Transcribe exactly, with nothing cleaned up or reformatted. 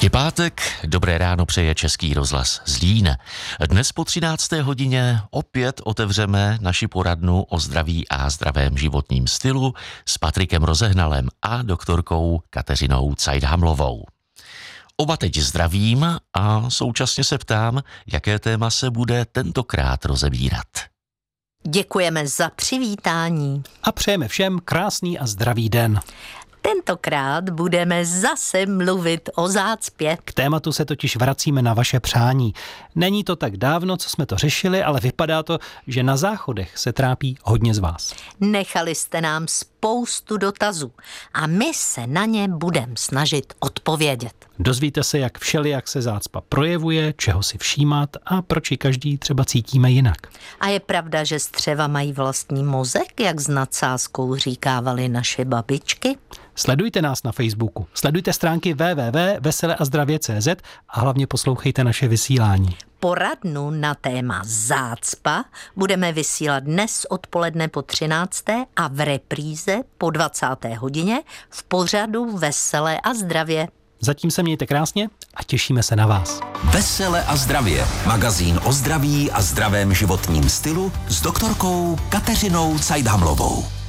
Je pátek, dobré ráno přeje Český rozhlas Zlín. Dnes po třinácté hodině opět otevřeme naši poradnu o zdraví a zdravém životním stylu s Patrikem Rozehnalem a doktorkou Kateřinou Cajdhamlovou. Oba teď zdravím a současně se ptám, jaké téma se bude tentokrát rozebírat. Děkujeme za přivítání. A přejeme všem krásný a zdravý den. Tentokrát budeme zase mluvit o zácpě. K tématu se totiž vracíme na vaše přání. Není to tak dávno, co jsme to řešili, ale vypadá to, že na záchodech se trápí hodně z vás. Nechali jste nám spoustu dotazů a my se na ně budeme snažit odpovědět. Dozvíte se, jak všelijak se zácpa projevuje, čeho si všímat a proč ji každý třeba cítíme jinak. A je pravda, že střeva mají vlastní mozek, jak s nadsázkou říkávaly naše babičky? Sledujte nás na Facebooku, sledujte stránky w w w tečka vesele a zdravě tečka c z a hlavně poslouchejte naše vysílání. Poradnu na téma zácpa budeme vysílat dnes odpoledne po třinácté a v repríze po dvacáté hodině v pořadu Veselé a zdravě. Zatím se mějte krásně a těšíme se na vás. Vesele a zdravě. Magazín o zdraví a zdravém životním stylu s doktorkou Kateřinou Cajdhamlovou.